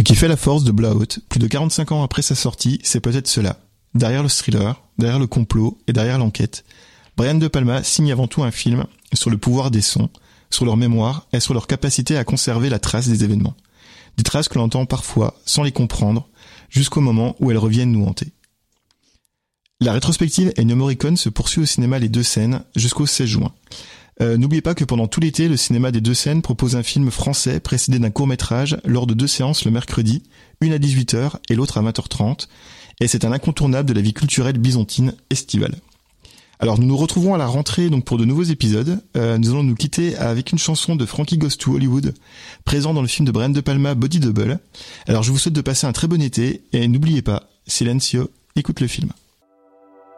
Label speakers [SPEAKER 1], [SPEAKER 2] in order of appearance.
[SPEAKER 1] qui fait la force de Blowout, plus de 45 ans après sa sortie, c'est peut-être cela. Derrière le thriller, derrière le complot et derrière l'enquête, Brian De Palma signe avant tout un film sur le pouvoir des sons, sur leur mémoire et sur leur capacité à conserver la trace des événements. Des traces que l'on entend parfois sans les comprendre, jusqu'au moment où elles reviennent nous hanter. La rétrospective Ennio Morricone se poursuit au cinéma Les Deux Scènes jusqu'au 16 juin. N'oubliez pas que pendant tout l'été, le cinéma des Deux Scènes propose un film français précédé d'un court-métrage lors de 2 séances le mercredi, une à 18h et l'autre à 20h30, et c'est un incontournable de la vie culturelle byzantine estivale. Alors nous nous retrouvons à la rentrée donc pour de nouveaux épisodes. Nous allons nous quitter avec une chanson de Frankie Goes to Hollywood, présent dans le film de Brian De Palma Body Double. Alors je vous souhaite de passer un très bon été, et n'oubliez pas, Silencio, écoute le film.